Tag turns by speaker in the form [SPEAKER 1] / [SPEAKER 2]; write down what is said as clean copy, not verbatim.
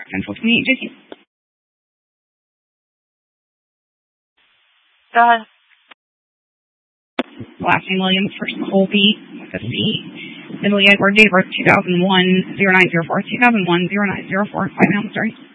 [SPEAKER 1] Central 28, JC.
[SPEAKER 2] Go ahead.
[SPEAKER 1] Last name Williams, first Colby, with a C. Middle Edward, date of birth 2001, 0904, 2001, 0904, 5 pounds, sorry.